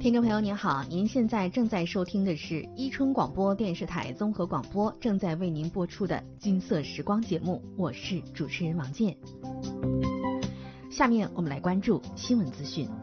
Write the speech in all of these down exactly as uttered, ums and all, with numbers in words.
听众朋友您好，您现在正在收听的是伊春广播电视台综合广播正在为您播出的金色时光节目，我是主持人王健。下面我们来关注新闻资讯。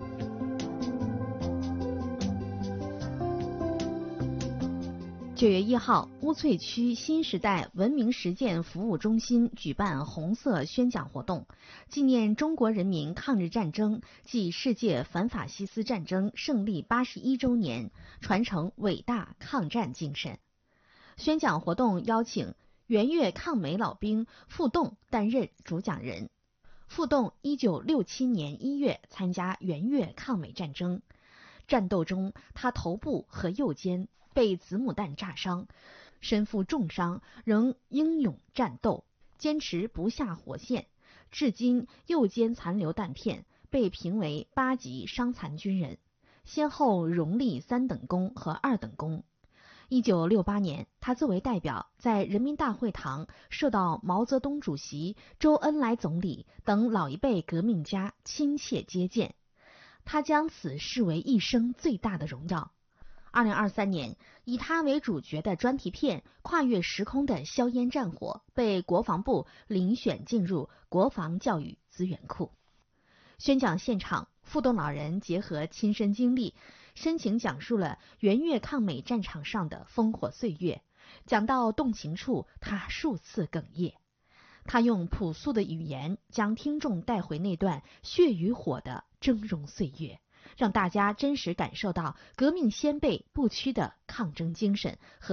九月一号，乌翠区新时代文明实践服务中心举办红色宣讲活动，纪念中国人民抗日战争暨世界反法西斯战争胜利八十一周年，传承伟大抗战精神。宣讲活动邀请援越抗美老兵傅栋担任主讲人。傅栋一九六七年一月参加援越抗美战争，战斗中他头部和右肩被子母弹炸伤，身负重伤，仍英勇战斗，坚持不下火线，至今右肩残留弹片，被评为八级伤残军人，先后荣立三等功和二等功。一九六八年，他作为代表在人民大会堂受到毛泽东主席、周恩来总理等老一辈革命家亲切接见，他将此视为一生最大的荣耀。二零二三年，以他为主角的专题片《跨越时空的硝烟战火》被国防部遴选进入国防教育资源库。宣讲现场，傅栋老人结合亲身经历，深情讲述了援越抗美战场上的烽火岁月，讲到动情处，他数次哽咽。他用朴素的语言将听众带回那段血与火的峥嵘岁月，让大家真实感受到革命先辈不屈的抗争精神和